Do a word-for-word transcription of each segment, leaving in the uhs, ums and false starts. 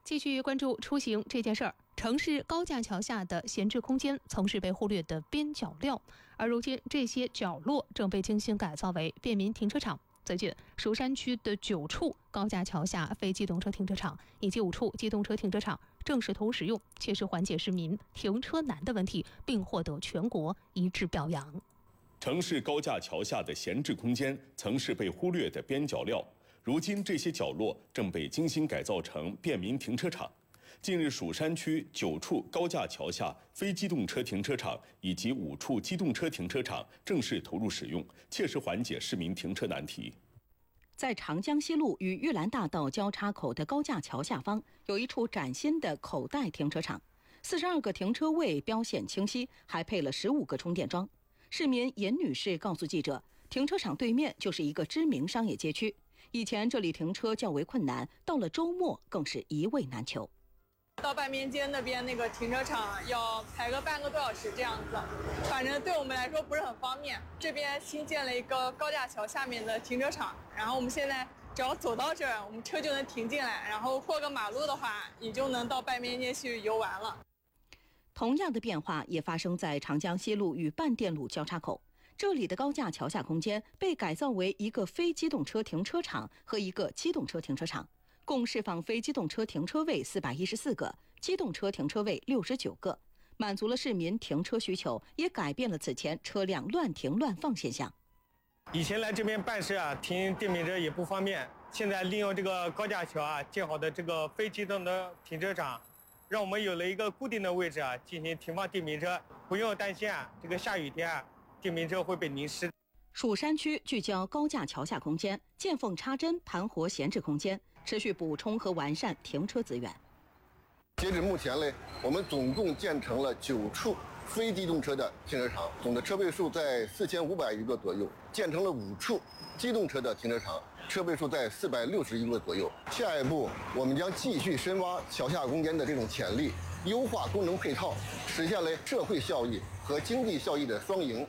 继续关注出行这件事儿。城市高架桥下的闲置空间曾是被忽略的边角料，而如今这些角落正被精心改造为便民停车场。最近，蜀山区的九处高架桥下非机动车停车场以及五处机动车停车场正式投入使用，切实缓解市民停车难的问题，并获得全国一致表扬。 城市高架桥下的闲置空间曾是被忽略的边角料，如今这些角落正被精心改造成便民停车场。近日，蜀山区九处高架桥下非机动车停车场以及五处机动车停车场正式投入使用，切实缓解市民停车难题。 在长江西路与玉兰大道交叉口的高架桥下方，有一处崭新的口袋停车场，四十二个停车位标线清晰，还配了十五个充电桩。市民严女士告诉记者，停车场对面就是一个知名商业街区，以前这里停车较为困难，到了周末更是一位难求。 到半边街那边那个停车场要排个半个多小时这样子，反正对我们来说不是很方便。这边新建了一个高架桥下面的停车场，然后我们现在只要走到这儿，我们车就能停进来，然后过个马路的话，也就能到半边街去游玩了。 同样的变化也发生在长江西路与半店路交叉口，这里的高架桥下空间被改造为一个非机动车停车场和一个机动车停车场，共释放非机动车停车位四百一十四个，机动车停车位六十九个，满足了市民停车需求，也改变了此前车辆乱停乱放现象。 以前来这边办事啊，停电瓶车也不方便，现在利用这个高架桥啊建好的这个非机动的停车场，让我们有了一个固定的位置啊进行停放电瓶车，不用担心啊这个下雨天啊电瓶车会被淋湿。 蜀山区聚焦高架桥下空间，见缝插针盘活闲置空间，持续补充和完善停车资源。 截止目前呢，我们总共建成了九处非机动车的停车场，总的车位数在四千五百余个左右；建成了五处机动车的停车场，车位数在四百六十余个左右。下一步，我们将继续深挖桥下空间的这种潜力，优化功能配套，实现了社会效益和经济效益的双赢。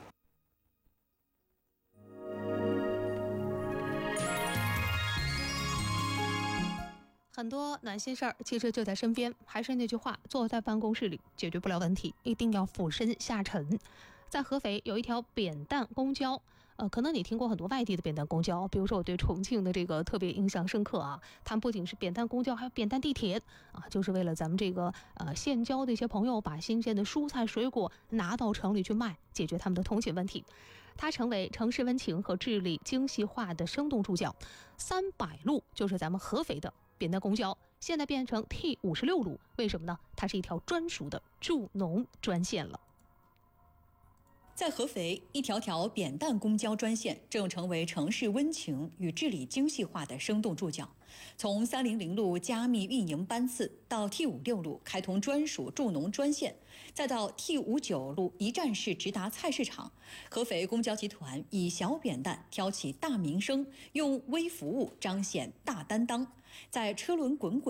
很多暖心事儿其实就在身边，还是那句话，坐在办公室里解决不了问题，一定要俯身下沉。在合肥有一条扁担公交，呃，可能你听过很多外地的扁担公交，比如说我对重庆的这个特别印象深刻啊，他们不仅是扁担公交，还有扁担地铁啊，就是为了咱们这个呃县郊的一些朋友把新鲜的蔬菜水果拿到城里去卖，解决他们的通勤问题。它成为城市温情和治理精细化的生动注脚。三百路就是咱们合肥的扁担公交，现在变成 T 五十六路，为什么呢？它是一条专属的助农专线了。 在合肥，一条条扁担公交专线正成为城市温情与治理精细化的生动注脚。从三零零路加密运营班次，到 T 五十六路开通专属助农专线，再到 T 五十九路一站式直达菜市场，合肥公交集团以小扁担挑起大民生，用微服务彰显大担当，在车轮滚滚